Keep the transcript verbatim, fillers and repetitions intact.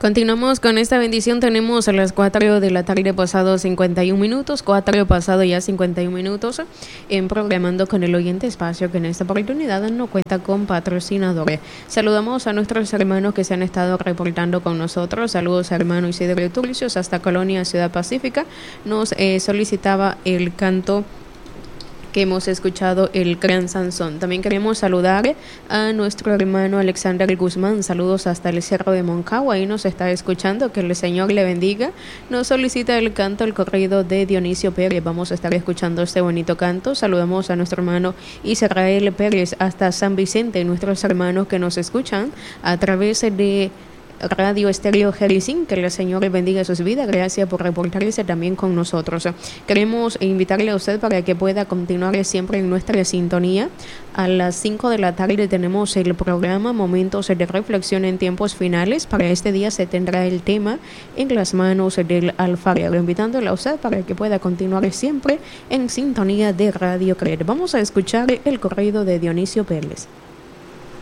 Continuamos con esta bendición. Tenemos a las cuatro de la tarde pasado cincuenta y un minutos, cuatro pasado ya cincuenta y un minutos, en Programando con el Oyente, espacio que en esta oportunidad no cuenta con patrocinadores. Saludamos a nuestros hermanos que se han estado reportando con nosotros. Saludos a hermano Isidro Turcios hasta Colonia Ciudad Pacífica. Nos eh, solicitaba el canto que hemos escuchado, el Gran Sansón. También queremos saludar a nuestro hermano Alexander Guzmán. Saludos hasta el Cerro de Moncagua. Ahí nos está escuchando. Que el Señor le bendiga. Nos solicita el canto, el corrido de Dionisio Pérez. Vamos a estar escuchando este bonito canto. Saludamos a nuestro hermano Israel Pérez hasta San Vicente. Nuestros hermanos que nos escuchan a través de Radio Estéreo Jericín. Que el Señor bendiga sus vidas. Gracias por reportarse también con nosotros. Queremos invitarle a usted para que pueda continuar siempre en nuestra sintonía. A las cinco de la tarde tenemos el programa Momentos de Reflexión en Tiempos Finales. Para este día se tendrá el tema En las manos del alfarero, invitándole a usted para que pueda continuar siempre en sintonía de Radio Creer. Vamos a escuchar el corrido de Dionisio Pérez.